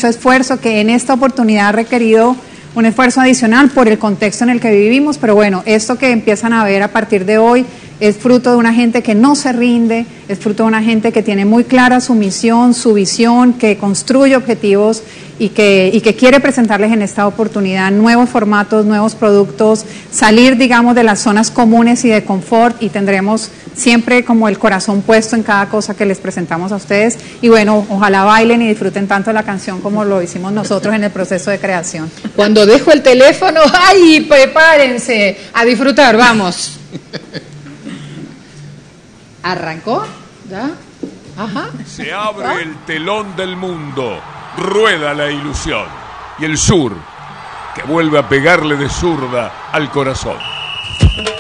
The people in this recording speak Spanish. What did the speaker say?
mucho esfuerzo, que en esta oportunidad ha requerido un esfuerzo adicional por el contexto en el que vivimos, pero bueno, esto que empiezan a ver a partir de hoy es fruto de una gente que no se rinde, es fruto de una gente que tiene muy clara su misión, su visión, que construye objetivos y que quiere presentarles en esta oportunidad nuevos formatos, nuevos productos, salir, digamos, de las zonas comunes y de confort, y tendremos siempre como el corazón puesto en cada cosa que les presentamos a ustedes. Y bueno, ojalá bailen y disfruten tanto la canción como lo hicimos nosotros en el proceso de creación. Cuando dejo el teléfono, ¡ay, prepárense a disfrutar! ¡Vamos! ¿Arrancó? ¿Ya? Ajá. Se abre el telón del mundo, rueda la ilusión, y el sur, que vuelve a pegarle de zurda al corazón.